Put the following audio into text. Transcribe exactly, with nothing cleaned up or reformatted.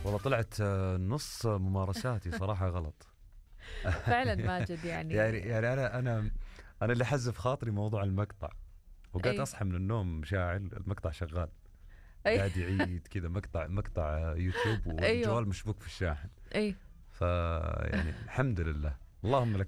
والله طلعت آه، نص ممارساتي صراحة غلط. فعلا ماجد يعني يعني يعني أنا أنا أنا اللي حزف خاطري موضوع المقطع، وقعدت اي أصحى من النوم مشاعل المقطع شغال، اي قاعد يعيد كذا مقطع مقطع آه، يوتيوب ايوه والجوال مشبوك في الشاحن. اي فيعني الحمد لله، اللهم لك